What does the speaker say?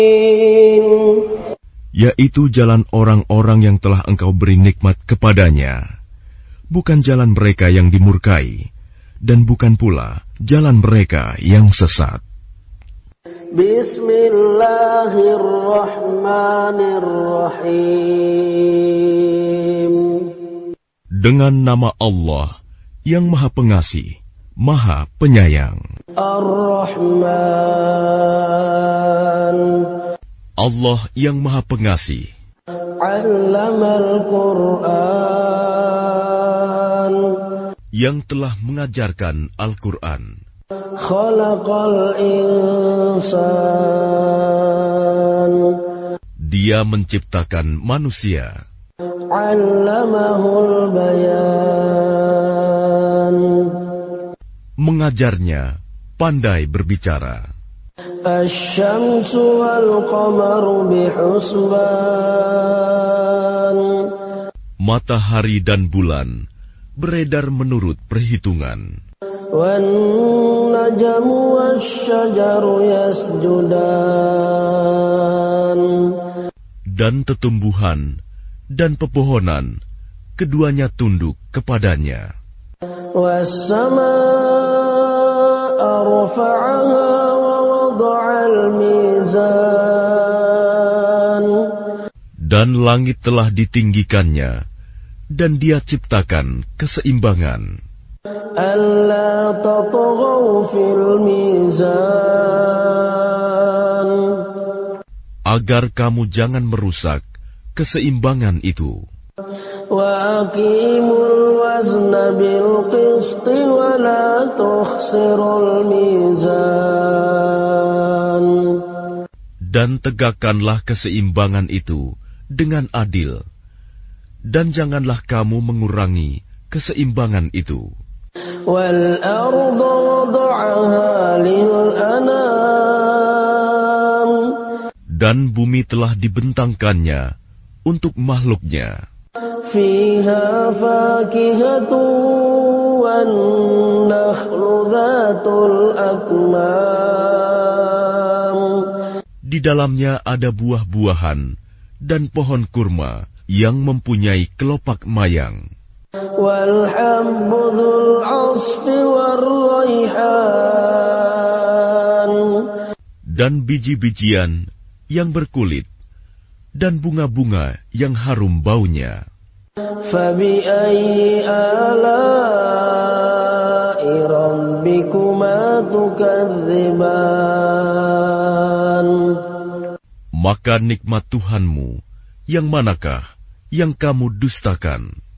yaitu jalan orang-orang yang telah Engkau beri nikmat kepadanya, bukan jalan mereka yang dimurkai, dan bukan pula jalan mereka yang sesat. Bismillahirrahmanirrahim. Dengan nama Allah yang Maha Pengasih, Maha Penyayang. Ar-Rahman. Allah yang Maha Pengasih. Allamal Qur'an. Yang telah mengajarkan Al-Quran. Khalaqal insan. Dia menciptakan manusia. Allamahul bayan. Mengajarnya pandai berbicara. Asy-syamsu wal qamaru bihusban. Matahari dan bulan beredar menurut perhitungan. Wan najmu wasy-syajaru yasjudan. Dan tetumbuhan dan pepohonan keduanya tunduk kepadanya. Was-samaa'a rafa'aha wa wada'al mizan. Dan langit telah ditinggikannya, dan Dia ciptakan keseimbangan. Alla tatghaw fil mizan. Agar kamu jangan merusak keseimbangan itu. Wa aqimul wazna bil qisti wa la tukhsirul mizan. Dan tegakkanlah keseimbangan itu dengan adil, dan janganlah kamu mengurangi keseimbangan itu. Wal arda wada'aha lil anam. Dan bumi telah dibentangkannya untuk makhluknya. Fiha fakihatu wan nakhlu dhatul akmam. Di dalamnya ada buah-buahan dan pohon kurma yang mempunyai kelopak mayang. Wal habbu dzul 'asfi war raihan. Dan biji-bijian yang berkulit, dan bunga-bunga yang harum baunya. Fabi ayyi ala'i rabbikuma tukadziban. Maka nikmat Tuhanmu, yang manakah yang kamu dustakan?